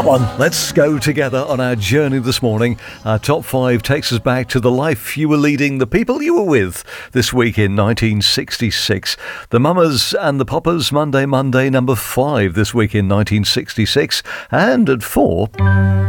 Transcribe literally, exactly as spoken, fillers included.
Come on, let's go together on our journey this morning. Our top five takes us back to the life you were leading, the people you were with this week in nineteen sixty-six. The Mamas and the Poppers, Monday, Monday, number five this week in nineteen sixty-six. And at four...